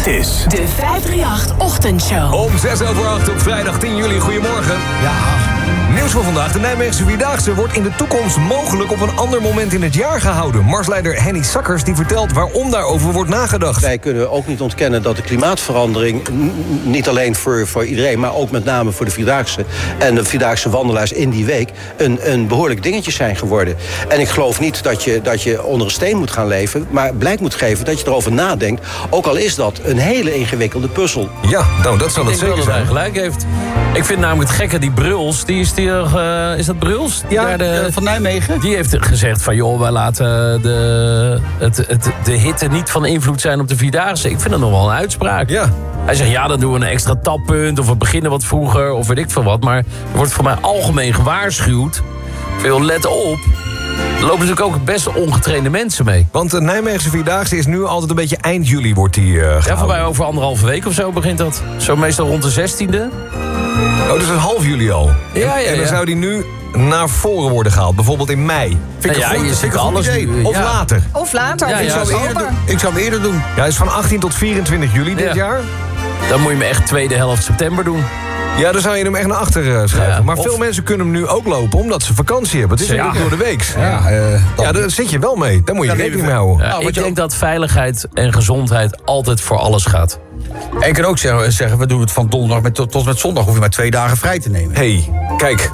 is de 538-ochtendshow. Om 6:08 op vrijdag 10 juli. Goedemorgen. Ja. Nieuws van vandaag. De Nijmeegse Vierdaagse wordt in de toekomst mogelijk op een ander moment in het jaar gehouden. Marsleider Henny Sakkers die vertelt waarom daarover wordt nagedacht. Wij kunnen ook niet ontkennen dat de klimaatverandering niet alleen voor iedereen, maar ook met name voor de Vierdaagse en de Vierdaagse wandelaars in die week een behoorlijk dingetje zijn geworden. En ik geloof niet dat je onder een steen moet gaan leven, maar blijk moet geven dat je erover nadenkt, ook al is dat een hele ingewikkelde puzzel. Ja, nou dat zal het zeker zijn. Hij gelijk heeft. Ik vind namelijk het gekke, die Bruls, is dat Bruls? Ja, van Nijmegen. Die heeft gezegd van, joh, wij laten de hitte niet van invloed zijn op de Vierdaagse. Ik vind dat nog wel een uitspraak. Ja. Hij zegt, ja, dan doen we een extra tappunt, of we beginnen wat vroeger, of weet ik veel wat. Maar er wordt voor mij algemeen gewaarschuwd. Veel let op. Er lopen natuurlijk ook best ongetrainde mensen mee. Want de Nijmeegse Vierdaagse is nu altijd een beetje eind juli wordt die gehouden. Ja, voor mij over 1,5 week of zo begint dat. Zo meestal rond de 16e. Oh, dus het half juli al. Ja. En dan zou die nu naar voren worden gehaald. Bijvoorbeeld in mei. Vind ik een ziet goed alles idee. nu, Of ja. later. Of later. Ja, of ja, Ik zou hem eerder doen. Ja, het is van 18 tot 24 juli dit jaar. Dan moet je hem echt tweede helft september doen. Ja, dan zou je hem echt naar achter schuiven. Ja, maar of- veel mensen kunnen hem nu ook lopen omdat ze vakantie hebben. Het is natuurlijk door de week. Ja, Daar zit je wel mee. Daar moet je Ja, rekening nee, mee houden. Ja, Nou, ik wat je denk dat veiligheid en gezondheid altijd voor alles gaat. En je kan ook zeggen, we doen het van donderdag tot en met zondag. Hoef je maar 2 dagen vrij te nemen. Hey, kijk.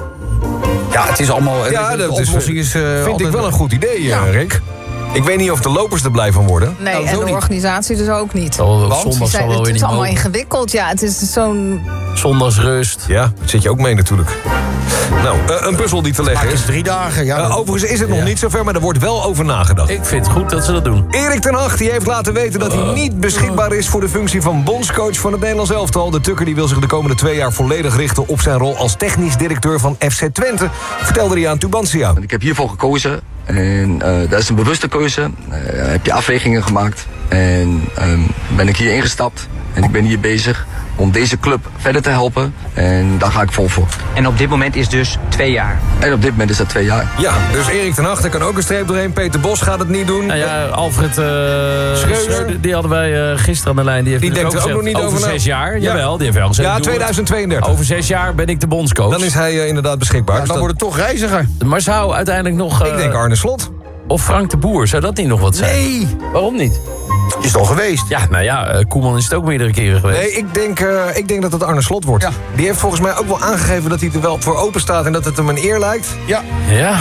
Ja, het is allemaal... Ja, de dat oplossing is vind altijd- ik wel een goed idee, Ja. Rick. Ik weet niet of de lopers er blij van worden. Nee, Nou, en zo de niet. organisatie dus ook niet. Zondag Die zal zijn- wel het weer is niet allemaal mogen. ingewikkeld. Ja, het is zo'n... Zondagsrust. Ja, dat zit je ook mee natuurlijk. Nou, een puzzel die te leggen Het is is. 3 dagen. Ja, Overigens is het nog niet zover, maar er wordt wel over nagedacht. Ik vind het goed dat ze dat doen. Erik ten Hag die heeft laten weten dat hij niet beschikbaar is voor de functie van bondscoach van het Nederlands elftal. De Tukker die wil zich de komende 2 jaar volledig richten op zijn rol als technisch directeur van FC Twente, vertelde hij aan Tubantia. Ik heb hiervoor gekozen en dat is een bewuste keuze. Heb je afwegingen gemaakt en ben ik hier ingestapt en ik ben hier bezig om deze club verder te helpen en daar ga ik vol voor. En op dit moment is dus 2 jaar. En op dit moment is dat 2 jaar. Ja, dus Erik ten Hag, daar kan ook een streep doorheen. Peter Bos gaat het niet doen. Nou ja, Alfred Schreuder, die hadden wij gisteren aan de lijn. Die heeft Die dus denkt er ook nog niet over na. 6 jaar. Ja. Jawel, die heeft wel gezegd. Ja, doe het. 2032. Over 6 jaar ben ik de bondscoach. Dan is hij inderdaad beschikbaar. Ja, Dus dan dat- wordt het toch reiziger. Maar zou uiteindelijk nog... ik denk Arne Slot. Of Frank de Boer, zou dat niet nog wat zijn? Nee, Waarom niet? is het al geweest. Ja, nou ja, Koeman is het ook meerdere keren geweest. Nee, ik denk dat het Arne Slot wordt. Ja. Die heeft volgens mij ook wel aangegeven dat hij er wel voor open staat en dat het hem een eer lijkt. Ja. Ja.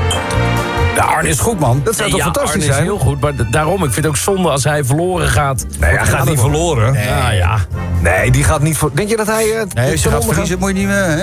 Ja, Arne is goed, man. Dat zou toch fantastisch Arne is zijn? heel goed, maar daarom, ik vind het ook zonde als hij verloren gaat. Nee, hij gaat niet verloren. Nee. Ja, ja. Nee, die gaat niet voor. Denk je dat hij. Nee, als je gaat verliezen, moet je niet meer... Hè?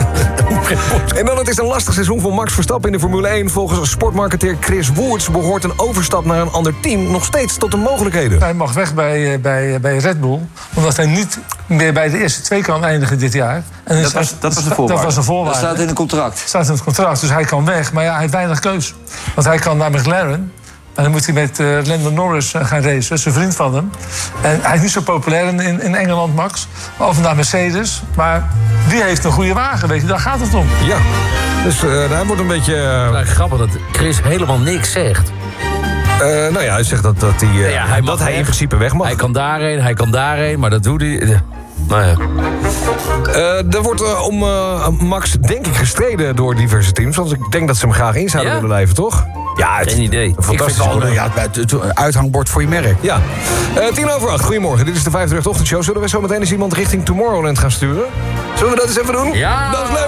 En dan, het is een lastig seizoen voor Max Verstappen in de Formule 1. Volgens sportmarketeer Chris Woerts behoort een overstap naar een ander team nog steeds tot de mogelijkheden. Hij mag weg bij Red Bull, omdat hij niet meer bij de eerste 2 kan eindigen dit jaar. En Dat was de voorwaarde. Dat was een voorwaarde. Dat staat in een contract. Staat in het contract, dus hij kan weg. Maar ja, hij heeft weinig keus. Want hij kan naar McLaren. En dan moet hij met Lando Norris gaan racen, zijn vriend van hem. En hij is niet zo populair in Engeland, Max. Of naar Mercedes. Maar die heeft een goede wagen, weet je. Daar gaat het om. Ja, dus hij wordt een beetje. Nou, grappig dat Chris helemaal niks zegt. Nou ja, hij zegt dat hij, Ja, hij mag dat hij weg. in principe weg mag. Hij kan daarheen, maar dat doet hij... Nou ja. Er wordt om Max, denk ik, gestreden door diverse teams. Want ik denk dat ze hem graag in zouden Ja? willen blijven, toch? Ja, Geen idee. Een fantastisch. Het uithangbord voor je merk. Ja. 7:10. Goedemorgen, dit is de 538 Ochtendshow. Zullen we zo meteen eens iemand richting Tomorrowland gaan sturen? Zullen we dat eens even doen? Ja. Dat is leuk.